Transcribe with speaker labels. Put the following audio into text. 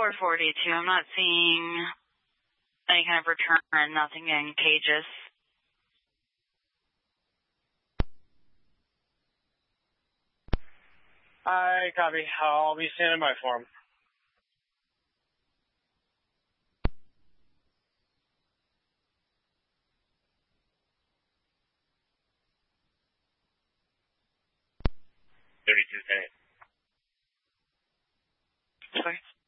Speaker 1: 442. I'm not seeing any kind of return, nothing in cages.
Speaker 2: I copy. I'll be standing by for him.
Speaker 1: Sorry.